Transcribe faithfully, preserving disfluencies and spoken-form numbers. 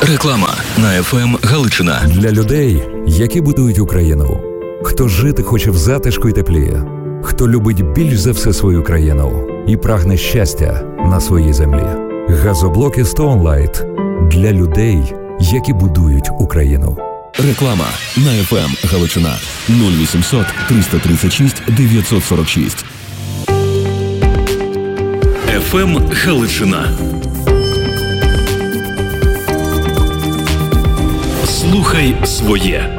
Реклама на еф ем Галичина. Для людей, які будують Україну. Хто жити хоче в затишку й теплі. Хто любить більш за все свою країну і прагне щастя на своїй землі. Газоблоки Stoneline для людей, які будують Україну. Реклама на еф ем Галичина. нуль вісімсот триста тридцять шість дев'ятсот сорок шість. еф ем Галичина. Слухай своє.